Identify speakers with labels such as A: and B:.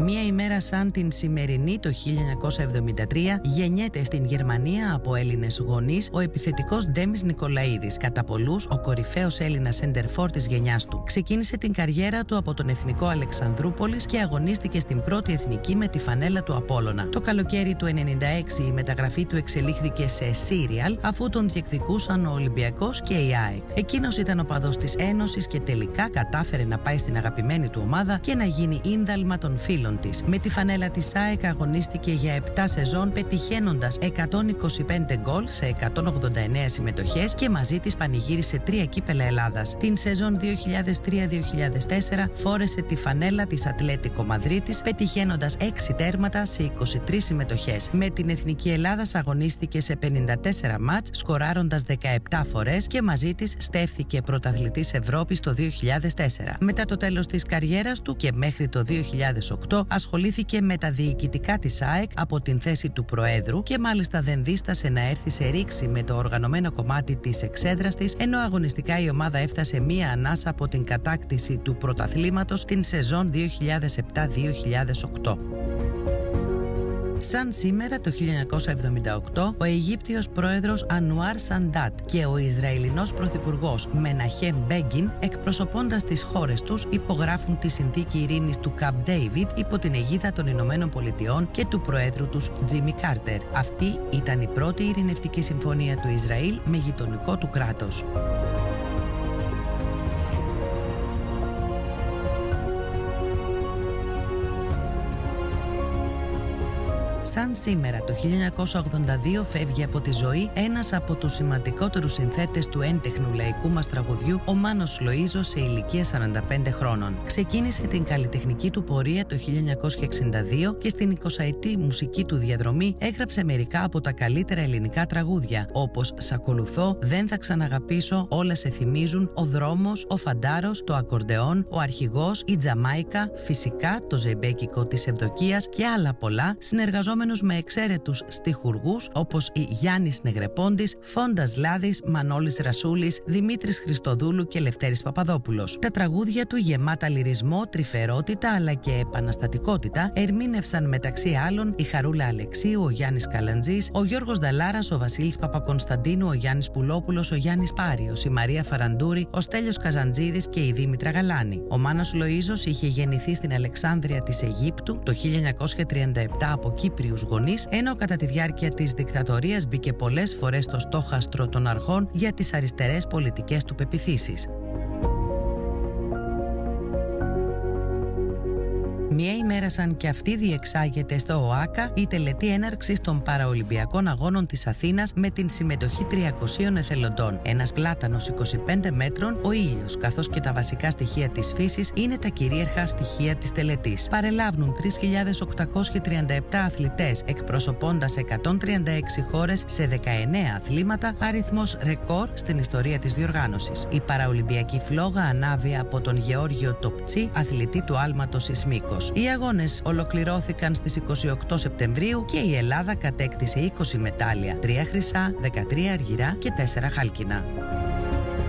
A: Μία ημέρα σαν την σημερινή το 1973 γεννιέται στην Γερμανία από Έλληνες γονείς ο επιθετικός Ντέμις Νικολαίδης, κατά πολλούς ο κορυφαίος Έλληνας σεντερφόρ της γενιάς του. Ξεκίνησε την καριέρα του από τον Εθνικό Αλεξανδρούπολης και αγωνίστηκε στην πρώτη εθνική με τη φανέλα του Απόλλωνα. Το καλοκαίρι του 1996 η μεταγραφή του εξελίχθηκε σε σύριαλ, αφού τον διεκδικούσαν ο Ολυμπιακός και η ΑΕΚ. Εκείνος ήταν οπαδός της Ένωσης και τελικά κατάφερε να πάει στην αγαπημένη του ομάδα και να γίνει ίνδαλμα των φίλων της. Με τη φανέλα της ΑΕΚ αγωνίστηκε για 7 σεζόν, πετυχαίνοντας 125 γκολ σε 189 συμμετοχές και μαζί της πανηγύρισε 3 κύπελα Ελλάδας. Την σεζόν 2003-2004 φόρεσε τη φανέλα της Ατλέτικο Μαδρίτης, πετυχαίνοντας 6 τέρματα σε 23 συμμετοχές. Με την Εθνική Ελλάδας αγωνίστηκε σε 54 μάτς, σκοράροντας 17 φορές και μαζί της στέφθηκε πρωταθλητής Ευρώπης το 2004. Μετά το τέλος της καριέρας του και μέχρι το 2008 ασχολήθηκε με τα διοικητικά της ΑΕΚ από την θέση του Προέδρου και μάλιστα δεν δίστασε να έρθει σε ρήξη με το οργανωμένο κομμάτι της εξέδρας της, ενώ αγωνιστικά η ομάδα έφτασε μία ανάσα από την κατάκτηση του πρωταθλήματος την σεζόν 2007-2008. Σαν σήμερα το 1978, ο Αιγύπτιος πρόεδρος Ανουάρ Σαντάτ και ο Ισραηλινός πρωθυπουργός Μεναχέμ Μπέγκιν, εκπροσωπώντας τις χώρες τους, υπογράφουν τη συνθήκη ειρήνης του Καμπ Ντέιβιντ υπό την αιγίδα των Ηνωμένων Πολιτειών και του προέδρου τους Τζίμι Κάρτερ. Αυτή ήταν η πρώτη ειρηνευτική συμφωνία του Ισραήλ με γειτονικό του κράτος. Σαν σήμερα το 1982 φεύγει από τη ζωή ένας από τους σημαντικότερους συνθέτες του έντεχνου λαϊκού μας τραγουδιού, ο Μάνος Λοΐζος, σε ηλικία 45 χρόνων. Ξεκίνησε την καλλιτεχνική του πορεία το 1962 και στην 20η μουσική του διαδρομή έγραψε μερικά από τα καλύτερα ελληνικά τραγούδια, όπως «Σ' ακολουθώ», «Δεν θα ξαναγαπήσω», «Όλα σε θυμίζουν», «Ο δρόμος», «Ο φαντάρος», «Το ακορντεόν», «Ο αρχηγός», «Η Τζαμάικα», φυσικά το ζεϊμπέκικο της Ευδοκίας και άλλα πολλά, συνεργαζόμενος με εξαίρετους στιχουργούς όπως οι Γιάννης Νεγρεπόντης, Φόντας Λάδης, Μανώλης Ρασούλης, Δημήτρης Χριστοδούλου και Λευτέρης Παπαδόπουλος. Τα τραγούδια του, γεμάτα λυρισμό, τρυφερότητα αλλά και επαναστατικότητα, ερμήνευσαν μεταξύ άλλων η Χαρούλα Αλεξίου, ο Γιάννης Καλαντζής, ο Γιώργος Νταλάρας, ο Βασίλης Παπακονσταντίνου, ο Γιάννης Πουλόπουλος, ο Γιάννης Πάριος, η Μαρία Φαραντούρη, ο Στέλιος Καζαντζίδης και η Δήμητρα Γαλάνη. Ο Μάνος Λοΐζος είχε γεννηθεί στην Αλεξάνδρεια της Αιγύπτου το 1937 από Κύπριους γονείς, ενώ κατά τη διάρκεια της δικτατορίας μπήκε πολλές φορές στο στόχαστρο των αρχών για τις αριστερές πολιτικές του πεποιθήσεις. Μια ημέρα σαν και αυτή διεξάγεται στο ΟΑΚΑ η τελετή έναρξης των Παραολυμπιακών Αγώνων της Αθήνας με την συμμετοχή 300 εθελοντών. Ένας πλάτανος 25 μέτρων, ο ήλιος, καθώς και τα βασικά στοιχεία της φύσης είναι τα κυρίαρχα στοιχεία της τελετής. Παρελάβουν 3.837 αθλητές, εκπροσωπώντας 136 χώρες σε 19 αθλήματα, αριθμός ρεκόρ στην ιστορία της διοργάνωσης. Η Παραολυμπιακή φλόγα ανάβει από τον Γεώργιο Τοπτσί, αθλητή του άλματος Ισμίκος. Οι αγώνες ολοκληρώθηκαν στις 28 Σεπτεμβρίου και η Ελλάδα κατέκτησε 20 μετάλλια, 3 χρυσά, 13 αργυρά και 4 χάλκινα.